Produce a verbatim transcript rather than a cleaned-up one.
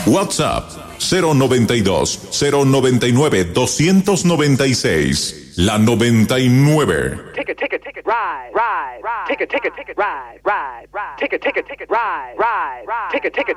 WhatsApp cero noventa y dos, cero noventa y nueve, doscientos noventa y seis. La noventa y nueve. Ticket, ticket, ticket, ride, ride, ride. Ticket, ticket, ticket, ride, ride, ride. Ticket, ticket, ticket, ride, ride, ride. Ticket, ticket.